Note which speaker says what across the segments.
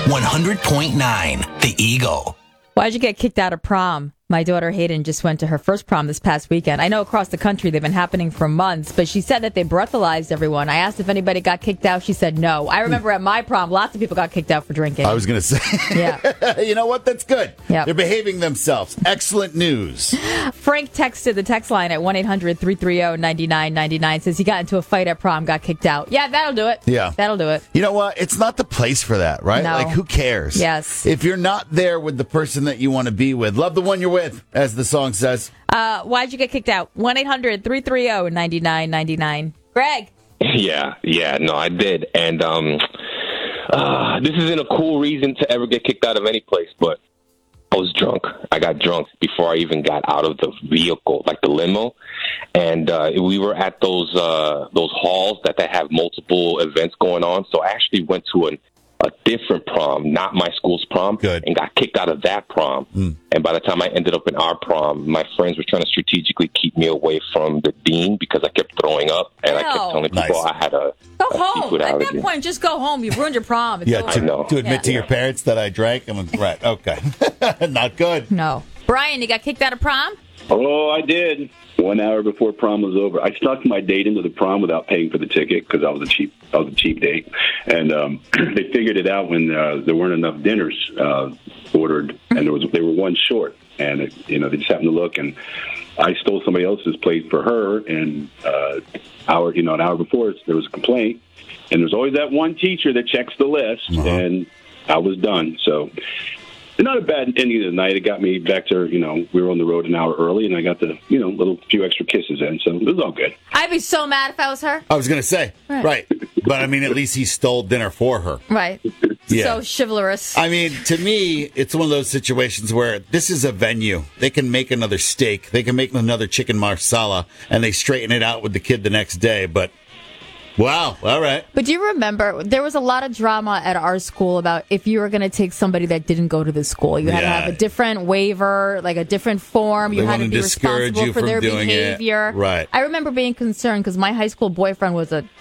Speaker 1: 100.9 The Eagle.
Speaker 2: Why'd you get kicked out of prom? My daughter Hayden just went to her first prom this past weekend. I know across the country they've been happening for months, but she said that they breathalyzed everyone. I asked if anybody got kicked out. She said no. I remember at my prom, lots of people got kicked out for drinking.
Speaker 3: I was going to say,
Speaker 2: yeah.
Speaker 3: You know what? That's good.
Speaker 2: Yep.
Speaker 3: They're behaving themselves. Excellent news.
Speaker 2: Frank texted the text line at 1-800-330-9999. Says he got into a fight at prom, got kicked out. Yeah, that'll do it.
Speaker 3: Yeah.
Speaker 2: That'll do it.
Speaker 3: You know what? It's not the place for that, right?
Speaker 2: No.
Speaker 3: Like, who cares?
Speaker 2: Yes.
Speaker 3: If you're not there with the person that you want to be with, love the one you're with, as the song says.
Speaker 2: Why'd you get kicked out? 1-800-330-9999. Greg.
Speaker 4: Yeah, no, I did. And this isn't a cool reason to ever get kicked out of any place, but I was drunk. I got drunk before I even got out of the vehicle, like the limo. And we were at those halls that have multiple events going on. So I actually went to a different prom, not my school's prom, and got kicked out of that prom. And by the time I ended up in our prom, my friends were trying to strategically keep me away from the dean because I kept throwing up, and I kept telling people I had a
Speaker 2: home. At
Speaker 4: allergy.
Speaker 2: that point, just go home. You've ruined your prom. It's over.
Speaker 4: I know.
Speaker 3: To admit to your parents that I drank, right, okay. Not good.
Speaker 2: No. Brian, you got kicked out of prom?
Speaker 5: Oh, I did. 1 hour before prom was over, I snuck my date into the prom without paying for the ticket because I was a cheap date, and they figured it out when there weren't enough dinners ordered, and they were one short, and they just happened to look, and I stole somebody else's plate for her, and an hour before there was a complaint, and there's always that one teacher that checks the list, and I was done. So. Not a bad ending of the night. It got me back to, we were on the road an hour early, and I got the, little few extra kisses in, so it was all good.
Speaker 2: I'd be so mad if I was her.
Speaker 3: I was going to say, right. But, I mean, at least he stole dinner for her.
Speaker 2: Right.
Speaker 3: Yeah.
Speaker 2: So chivalrous.
Speaker 3: I mean, to me, it's one of those situations where this is a venue. They can make another steak. They can make another chicken marsala, and they straighten it out with the kid the next day, but... Wow. All right.
Speaker 2: But do you remember there was a lot of drama at our school about if you were going to take somebody that didn't go to the school, you had to have a different waiver, like a different form. You had to be responsible for their behavior.
Speaker 3: Right.
Speaker 2: I remember being concerned because my high school boyfriend was a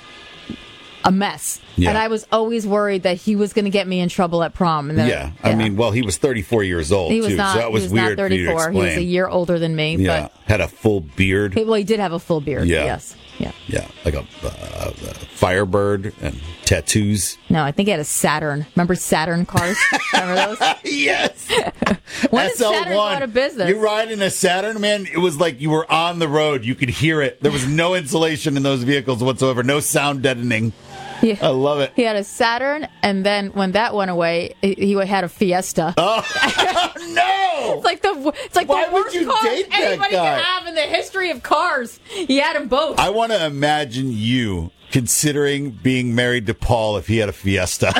Speaker 2: mess. Yeah. And I was always worried that he was going to get me in trouble at prom. And
Speaker 3: I mean, he was 34 years old,
Speaker 2: he was
Speaker 3: too,
Speaker 2: not,
Speaker 3: so that was weird
Speaker 2: not 34.
Speaker 3: for you to explain.
Speaker 2: He was a year older than me.
Speaker 3: Yeah,
Speaker 2: but
Speaker 3: had a full beard.
Speaker 2: He did have a full beard, yes.
Speaker 3: Yeah, like a Firebird and tattoos.
Speaker 2: No, I think he had a Saturn. Remember Saturn cars? Remember those?
Speaker 3: Yes.
Speaker 2: When did Saturn go out of business?
Speaker 3: You ride in a Saturn, man, it was like you were on the road. You could hear it. There was no insulation in those vehicles whatsoever. No sound deadening. Yeah. I love it.
Speaker 2: He had a Saturn, and then when that went away, he had a Fiesta.
Speaker 3: Oh, no!
Speaker 2: It's like the worst cars anybody can have in the history of cars. He had them both.
Speaker 3: I want to imagine you considering being married to Paul if he had a Fiesta.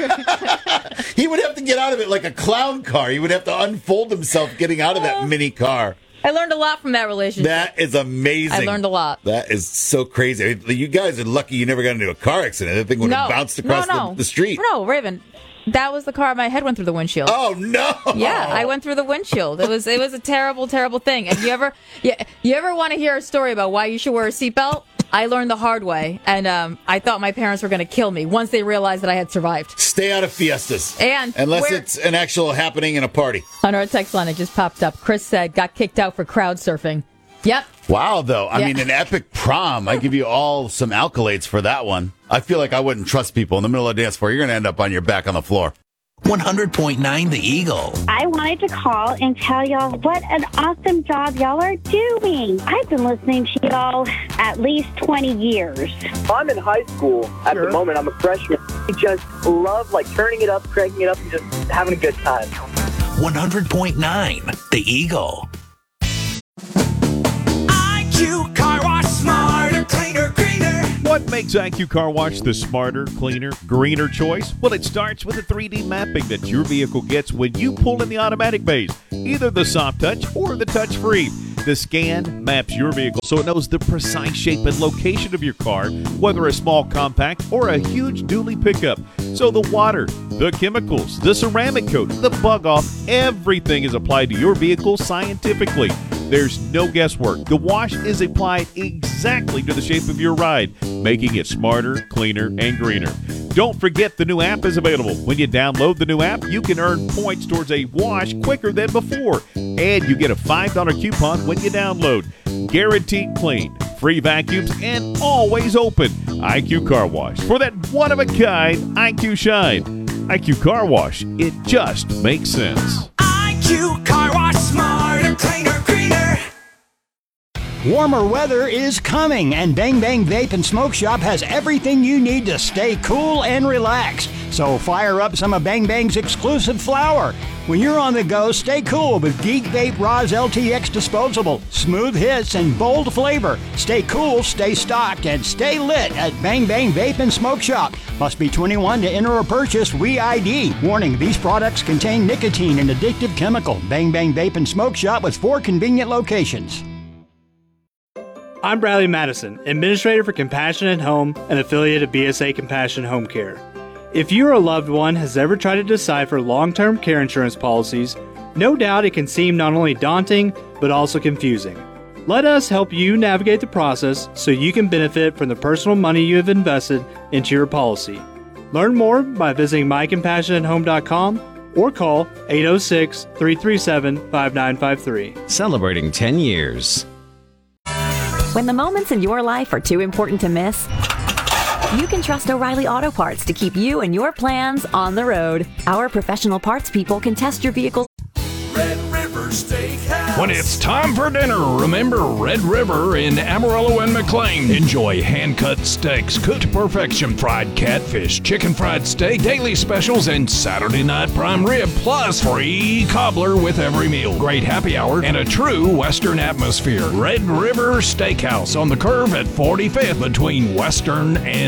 Speaker 3: He would have to get out of it like a clown car. He would have to unfold himself getting out of that mini car.
Speaker 2: I learned a lot from that relationship.
Speaker 3: That is amazing.
Speaker 2: I learned a lot.
Speaker 3: That is so crazy. You guys are lucky you never got into a car accident. That thing would have bounced across the street.
Speaker 2: No, Raven. That was the car. My head went through the windshield.
Speaker 3: Oh no!
Speaker 2: Yeah, I went through the windshield. It was a terrible, terrible thing. And you ever want to hear a story about why you should wear a seatbelt? I learned the hard way, and I thought my parents were going to kill me once they realized that I had survived.
Speaker 3: Stay out of Fiestas,
Speaker 2: unless
Speaker 3: it's an actual happening in a party.
Speaker 2: On our text line, it just popped up. Chris said, "Got kicked out for crowd surfing." Yep.
Speaker 3: Wow, though. I mean, an epic prom. I give you all some accolades for that one. I feel like I wouldn't trust people in the middle of the dance floor. You're going to end up on your back on the floor.
Speaker 1: 100.9 The Eagle.
Speaker 6: I wanted to call and tell y'all what an awesome job y'all are doing. I've been listening to y'all at least 20 years.
Speaker 7: I'm in high school at the moment. I'm a freshman. I just love turning it up, cranking it up, and just having a good time.
Speaker 1: 100.9 The Eagle.
Speaker 8: IQ Car Wash, smarter, cleaner, greener.
Speaker 9: What makes IQ Car Wash the smarter, cleaner, greener choice? Well, it starts with the 3D mapping that your vehicle gets when you pull in the automatic bays, either the soft touch or the touch free. The scan maps your vehicle so it knows the precise shape and location of your car, whether a small compact or a huge dually pickup. So the water, the chemicals, the ceramic coat, the bug off, everything is applied to your vehicle scientifically. There's no guesswork. The wash is applied exactly to the shape of your ride, making it smarter, cleaner, and greener. Don't forget the new app is available. When you download the new app, you can earn points towards a wash quicker than before. And you get a $5 coupon when you download. Guaranteed clean, free vacuums, and always open. IQ Car Wash. For that one-of-a-kind IQ shine. IQ Car Wash. It just makes sense.
Speaker 8: IQ Car Wash, smarter, cleaner, greener.
Speaker 10: Warmer weather is coming, and Bang Bang Vape and Smoke Shop has everything you need to stay cool and relaxed. So fire up some of Bang Bang's exclusive flower. When you're on the go, stay cool with Geek Vape Roz LTX Disposable. Smooth hits and bold flavor. Stay cool, stay stocked, and stay lit at Bang Bang Vape and Smoke Shop. Must be 21 to enter or purchase WeID. Warning, these products contain nicotine and addictive chemical. Bang Bang Vape and Smoke Shop with 4 convenient locations.
Speaker 11: I'm Bradley Madison, Administrator for Compassion at Home, an affiliate of BSA Compassion Home Care. If you or a loved one has ever tried to decipher long-term care insurance policies, no doubt it can seem not only daunting, but also confusing. Let us help you navigate the process so you can benefit from the personal money you have invested into your policy. Learn more by visiting mycompassionathome.com or call 806-337-5953.
Speaker 12: Celebrating 10 years.
Speaker 13: When the moments in your life are too important to miss, you can trust O'Reilly Auto Parts to keep you and your plans on the road. Our professional parts people can test your vehicle's
Speaker 8: Red River Steakhouse.
Speaker 14: When it's time for dinner, remember Red River in Amarillo and McLean. Enjoy hand-cut steaks, cooked to perfection, fried catfish, chicken fried steak, daily specials, and Saturday night prime rib, plus free cobbler with every meal. Great happy hour and a true Western atmosphere. Red River Steakhouse on the curve at 45th between Western and